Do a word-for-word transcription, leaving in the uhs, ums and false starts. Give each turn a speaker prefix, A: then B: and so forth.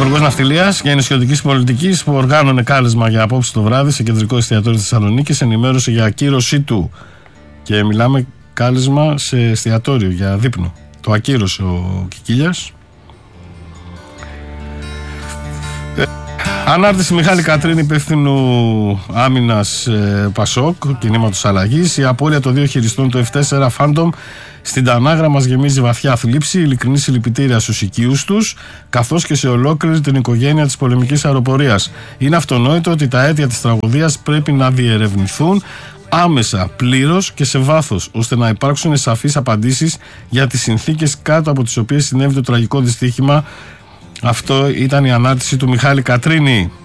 A: Υπουργός Ναυτιλίας και Νησιωτικής Πολιτικής, που οργάνωνε κάλεσμα για απόψε το βράδυ σε κεντρικό εστιατόριο της Θεσσαλονίκης, ενημέρωσε για ακύρωσή του. Και μιλάμε κάλεσμα σε εστιατόριο για δείπνο. Το ακύρωσε ο Κικίλιας. Ε, ανάρτηση Μιχάλη Κατρίνη, υπεύθυνου άμυνας ε, Πασόκ, κινήματος αλλαγής. Η απώλεια των δύο χειριστών του εφ τέσσερα Phantom στην Τανάγρα μας γεμίζει βαθιά θλίψη, ειλικρινή συλληπιτήρια στους οικείους τους, καθώς και σε ολόκληρη την οικογένεια της πολεμικής αεροπορίας. Είναι αυτονόητο ότι τα αίτια της τραγωδίας πρέπει να διερευνηθούν άμεσα, πλήρως και σε βάθος, ώστε να υπάρξουν σαφείς απαντήσεις για τις συνθήκες κάτω από τις οποίες συνέβη το τραγικό δυστύχημα. Αυτό ήταν η ανάρτηση του Μιχάλη Κατρίνη.